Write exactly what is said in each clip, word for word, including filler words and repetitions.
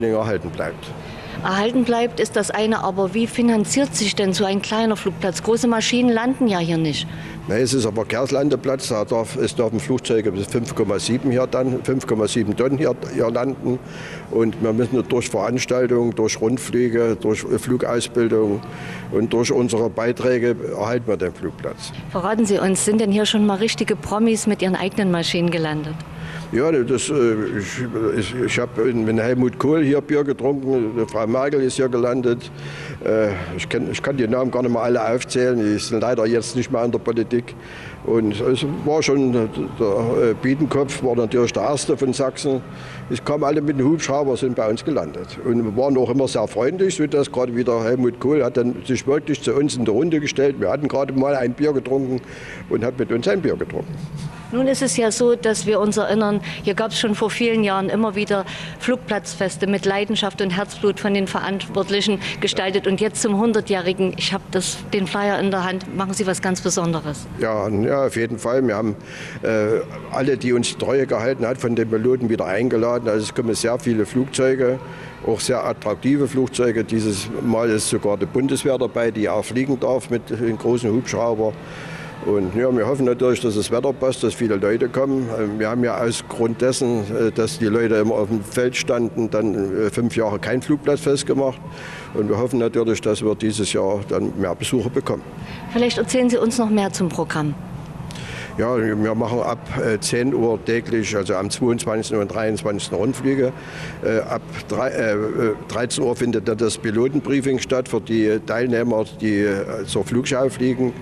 erhalten bleibt. Erhalten bleibt ist das eine, aber wie finanziert sich denn so ein kleiner Flugplatz? Große Maschinen landen ja hier nicht. Nein, es ist ein Verkehrslandeplatz, da darf, es dürfen Flugzeuge bis fünf Komma sieben hier dann, fünf Komma sieben Tonnen hier, hier landen. Und wir müssen durch Veranstaltungen, durch Rundflüge, durch Flugausbildung und durch unsere Beiträge erhalten wir den Flugplatz. Verraten Sie uns, sind denn hier schon mal richtige Promis mit ihren eigenen Maschinen gelandet? Ja, das, ich, ich, ich habe mit Helmut Kohl hier Bier getrunken, Frau Merkel ist hier gelandet. Ich kann, ich kann die Namen gar nicht mehr alle aufzählen, die sind leider jetzt nicht mehr in der Politik. Und es war schon, der Biedenkopf war natürlich der Erste von Sachsen. Es kamen alle mit dem Hubschrauber, sind bei uns gelandet. Und wir waren auch immer sehr freundlich, sodass gerade wieder Helmut Kohl hat dann sich wirklich zu uns in der Runde gestellt. Wir hatten gerade mal ein Bier getrunken und hat mit uns ein Bier getrunken. Nun ist es ja so, dass wir uns erinnern, hier gab es schon vor vielen Jahren immer wieder Flugplatzfeste mit Leidenschaft und Herzblut von den Verantwortlichen gestaltet. Und jetzt zum hundertjährigen, ich habe den Flyer in der Hand, machen Sie was ganz Besonderes. Ja, ja auf jeden Fall. Wir haben äh, alle, die uns Treue gehalten hat, von den Piloten wieder eingeladen. Also es kommen sehr viele Flugzeuge, auch sehr attraktive Flugzeuge. Dieses Mal ist sogar die Bundeswehr dabei, die auch fliegen darf mit den großen Hubschrauber. Und ja, wir hoffen natürlich, dass das Wetter passt, dass viele Leute kommen. Wir haben ja aus Grund dessen, dass die Leute immer auf dem Feld standen, dann fünf Jahre kein Flugplatzfest gemacht. Und wir hoffen natürlich, dass wir dieses Jahr dann mehr Besucher bekommen. Vielleicht erzählen Sie uns noch mehr zum Programm. Ja, wir machen ab zehn Uhr täglich, also am zweiundzwanzigsten und dreiundzwanzigsten Rundflüge. Ab dreizehn Uhr findet dann das Pilotenbriefing statt für die Teilnehmer, die zur Flugschau fliegen.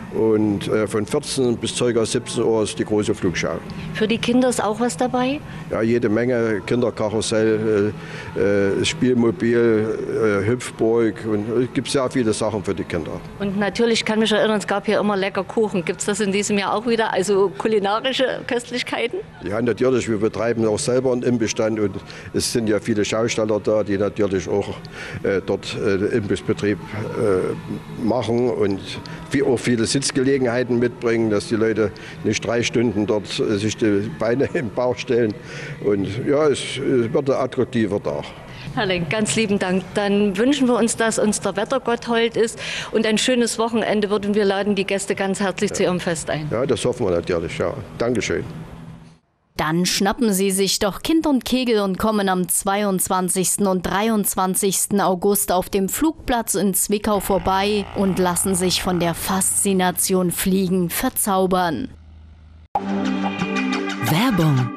Und äh, von vierzehn bis ca. siebzehn Uhr ist die große Flugschau. Für die Kinder ist auch was dabei? Ja, jede Menge. Kinderkarussell, äh, äh, Spielmobil, äh, Hüpfburg. Und es gibt sehr viele Sachen für die Kinder. Und natürlich kann mich erinnern, es gab hier immer lecker Kuchen. Gibt es das in diesem Jahr auch wieder? Also kulinarische Köstlichkeiten? Ja, natürlich. Wir betreiben auch selber einen Imbissstand. Und es sind ja viele Schausteller da, die natürlich auch äh, dort äh, Imbissbetrieb äh, machen. Und wie auch viele Sitzgelegenheiten mitbringen, dass die Leute nicht drei Stunden dort sich die Beine im Bauch stellen. Und ja, es, es wird attraktiver da. Herr Lenk, ganz lieben Dank. Dann wünschen wir uns, dass uns der Wettergott hold ist und ein schönes Wochenende wird. Und wir laden die Gäste ganz herzlich ja. zu Ihrem Fest ein. Ja, das hoffen wir natürlich. Ja. Dankeschön. Dann schnappen Sie sich doch Kind und Kegel und kommen am zweiundzwanzigsten und dreiundzwanzigsten August auf dem Flugplatz in Zwickau vorbei und lassen sich von der Faszination Fliegen verzaubern. Werbung.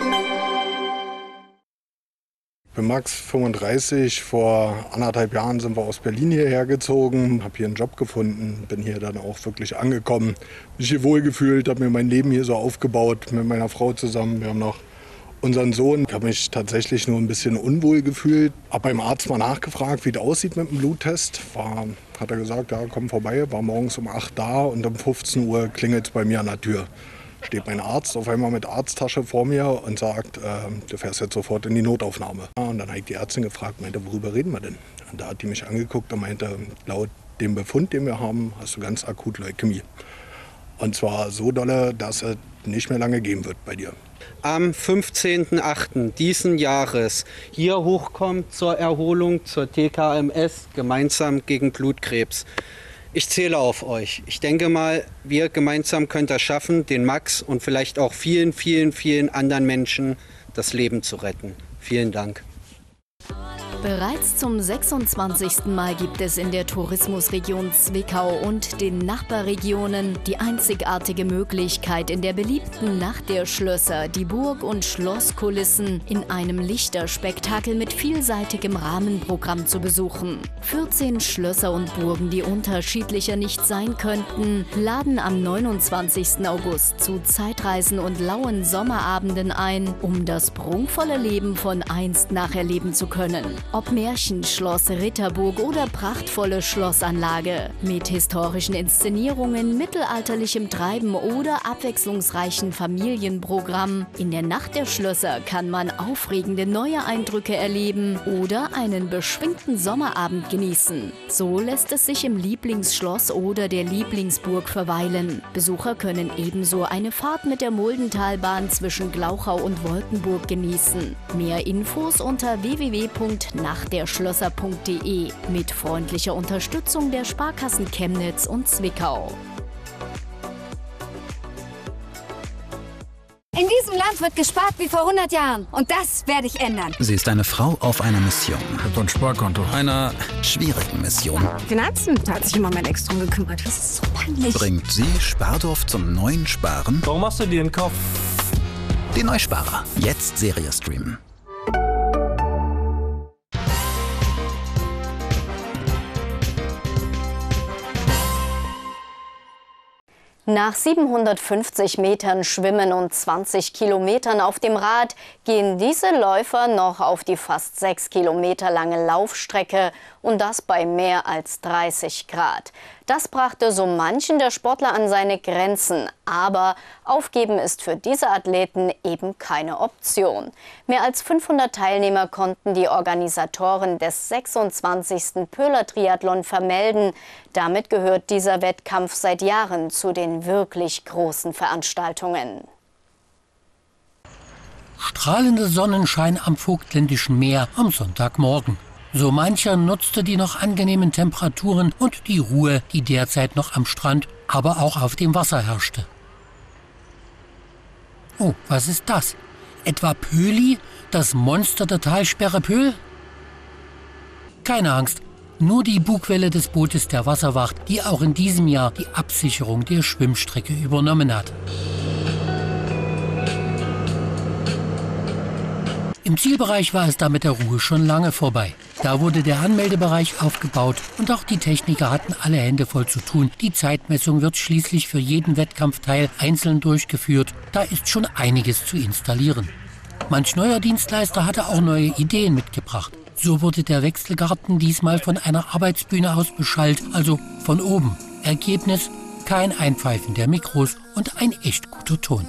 Ich bin Max, fünfunddreißig. Vor anderthalb Jahren sind wir aus Berlin hierher gezogen, habe hier einen Job gefunden, bin hier dann auch wirklich angekommen. Mich hier wohlgefühlt, habe mir mein Leben hier so aufgebaut mit meiner Frau zusammen. Wir haben noch unseren Sohn. Ich habe mich tatsächlich nur ein bisschen unwohl gefühlt. Habe beim Arzt mal nachgefragt, wie das aussieht mit dem Bluttest. War, hat er gesagt, ja, komm vorbei. War morgens um acht da und um fünfzehn Uhr klingelt es bei mir an der Tür. Steht mein Arzt auf einmal mit Arzttasche vor mir und sagt, äh, du fährst jetzt sofort in die Notaufnahme. Ja, und dann habe ich die Ärztin gefragt, meinte, worüber reden wir denn? Und da hat die mich angeguckt und meinte, laut dem Befund, den wir haben, hast du ganz akut Leukämie. Und zwar so dolle, dass es nicht mehr lange gehen wird bei dir. Am fünfzehnten achten diesen Jahres hier hochkommt zur Erholung zur T K M S, gemeinsam gegen Blutkrebs. Ich zähle auf euch. Ich denke mal, wir gemeinsam können das schaffen, den Max und vielleicht auch vielen, vielen, vielen anderen Menschen das Leben zu retten. Vielen Dank. Bereits zum sechsundzwanzigsten Mal gibt es in der Tourismusregion Zwickau und den Nachbarregionen die einzigartige Möglichkeit, in der beliebten Nacht der Schlösser die Burg- und Schlosskulissen in einem Lichterspektakel mit vielseitigem Rahmenprogramm zu besuchen. vierzehn Schlösser und Burgen, die unterschiedlicher nicht sein könnten, laden am neunundzwanzigsten August zu Zeitreisen und lauen Sommerabenden ein, um das prunkvolle Leben von einst nacherleben zu können. Ob Märchenschloss, Ritterburg oder prachtvolle Schlossanlage. Mit historischen Inszenierungen, mittelalterlichem Treiben oder abwechslungsreichen Familienprogramm. In der Nacht der Schlösser kann man aufregende neue Eindrücke erleben oder einen beschwingten Sommerabend genießen. So lässt es sich im Lieblingsschloss oder der Lieblingsburg verweilen. Besucher können ebenso eine Fahrt mit der Muldentalbahn zwischen Glauchau und Wolkenburg genießen. Mehr Infos unter w w w punkt nachtderschlösser punkt de mit freundlicher Unterstützung der Sparkassen Chemnitz und Zwickau. In diesem Land wird gespart wie vor hundert Jahren. Und das werde ich ändern. Sie ist eine Frau auf einer Mission. Mit so ein Sparkonto. Einer schwierigen Mission. Finanzen, da hat sich immer mein Ex drum gekümmert. Das ist so peinlich. Bringt sie Spardorf zum neuen Sparen? Warum machst du dir den Kopf? Die Neusparer. Jetzt Serie streamen. Nach siebenhundertfünfzig Metern Schwimmen und zwanzig Kilometern auf dem Rad gehen diese Läufer noch auf die fast sechs Kilometer lange Laufstrecke und das bei mehr als dreißig Grad. Das brachte so manchen der Sportler an seine Grenzen. Aber aufgeben ist für diese Athleten eben keine Option. Mehr als fünfhundert Teilnehmer konnten die Organisatoren des sechsundzwanzigsten Pöhler Triathlon vermelden. Damit gehört dieser Wettkampf seit Jahren zu den wirklich großen Veranstaltungen. Strahlender Sonnenschein am Vogtländischen Meer am Sonntagmorgen. So mancher nutzte die noch angenehmen Temperaturen und die Ruhe, die derzeit noch am Strand, aber auch auf dem Wasser herrschte. Oh, was ist das? Etwa Pöhli, das Monster der Talsperre Pöhl? Keine Angst, nur die Bugwelle des Bootes der Wasserwacht, die auch in diesem Jahr die Absicherung der Schwimmstrecke übernommen hat. Im Zielbereich war es da mit der Ruhe schon lange vorbei. Da wurde der Anmeldebereich aufgebaut und auch die Techniker hatten alle Hände voll zu tun. Die Zeitmessung wird schließlich für jeden Wettkampfteil einzeln durchgeführt. Da ist schon einiges zu installieren. Manch neuer Dienstleister hatte auch neue Ideen mitgebracht. So wurde der Wechselgarten diesmal von einer Arbeitsbühne aus beschallt, also von oben. Ergebnis: kein Einpfeifen der Mikros und ein echt guter Ton.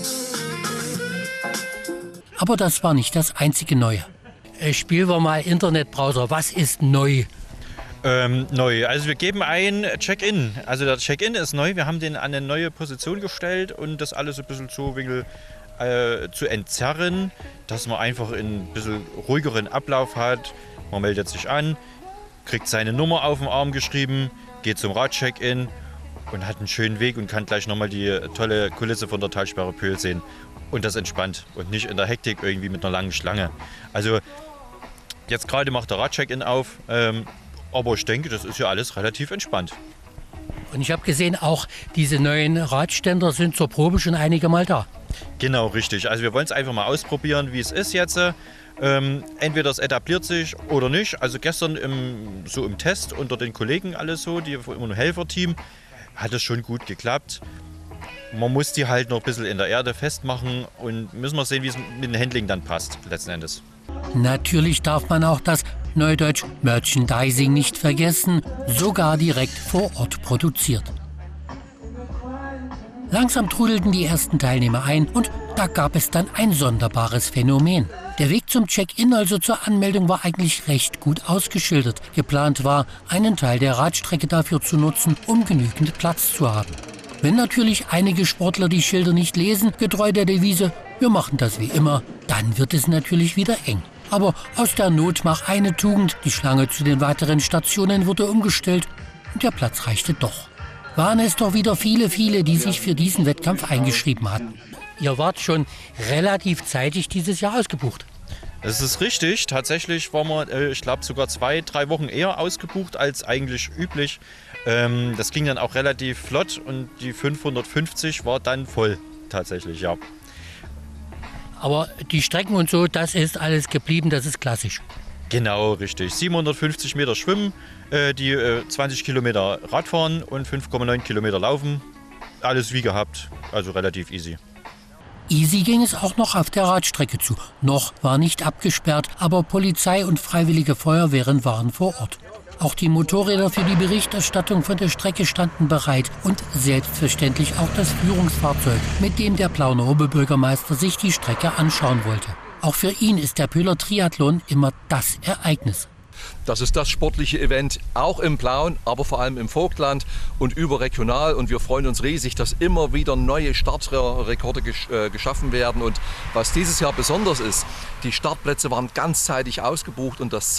Aber das war nicht das einzige Neue. Spielen wir mal Internetbrowser. Was ist neu? Ähm, neu. Also wir geben ein Check-in. Also der Check-in ist neu. Wir haben den an eine neue Position gestellt und das alles ein bisschen zu, winkel, äh, zu entzerren, dass man einfach einen bisschen ruhigeren Ablauf hat. Man meldet sich an, kriegt seine Nummer auf den Arm geschrieben, geht zum Rad-Check-in und hat einen schönen Weg und kann gleich nochmal die tolle Kulisse von der Talsperre Pöhl sehen. Und das entspannt und nicht in der Hektik irgendwie mit einer langen Schlange. Also jetzt gerade macht der Rad-Check-in auf, ähm, aber ich denke, das ist ja alles relativ entspannt. Und ich habe gesehen, auch diese neuen Radständer sind zur Probe schon einige Mal da. Genau, richtig. Also wir wollen es einfach mal ausprobieren, wie es ist jetzt. Ähm, entweder es etabliert sich oder nicht. Also gestern im, so im Test unter den Kollegen alles so, die im Helferteam, hat es schon gut geklappt. Man muss die halt noch ein bisschen in der Erde festmachen und müssen wir sehen, wie es mit dem Handling dann passt, letzten Endes. Natürlich darf man auch das Neudeutsch Merchandising nicht vergessen, sogar direkt vor Ort produziert. Langsam trudelten die ersten Teilnehmer ein und da gab es dann ein sonderbares Phänomen. Der Weg zum Check-in, also zur Anmeldung, war eigentlich recht gut ausgeschildert. Geplant war, einen Teil der Radstrecke dafür zu nutzen, um genügend Platz zu haben. Wenn natürlich einige Sportler die Schilder nicht lesen, getreu der Devise, wir machen das wie immer, dann wird es natürlich wieder eng. Aber aus der Not mach eine Tugend, die Schlange zu den weiteren Stationen wurde umgestellt und der Platz reichte doch. Waren es doch wieder viele, viele, die sich für diesen Wettkampf eingeschrieben hatten. Ihr wart schon relativ zeitig dieses Jahr ausgebucht. Das ist richtig. Tatsächlich waren wir, ich glaube, sogar zwei, drei Wochen eher ausgebucht als eigentlich üblich. Das ging dann auch relativ flott und die fünfhundertfünfzig war dann voll, tatsächlich, ja. Aber die Strecken und so, das ist alles geblieben, das ist klassisch. Genau, richtig. siebenhundertfünfzig Meter schwimmen, die zwanzig Kilometer Radfahren und fünf Komma neun Kilometer laufen. Alles wie gehabt, also relativ easy. Easy ging es auch noch auf der Radstrecke zu. Noch war nicht abgesperrt, aber Polizei und freiwillige Feuerwehren waren vor Ort. Auch die Motorräder für die Berichterstattung von der Strecke standen bereit und selbstverständlich auch das Führungsfahrzeug, mit dem der Plauner Oberbürgermeister sich die Strecke anschauen wollte. Auch für ihn ist der Pöhler Triathlon immer das Ereignis. Das ist das sportliche Event, auch im Plauen, aber vor allem im Vogtland und überregional. Und wir freuen uns riesig, dass immer wieder neue Startrekorde gesch äh, geschaffen werden. Und was dieses Jahr besonders ist, die Startplätze waren ganzzeitig ausgebucht und das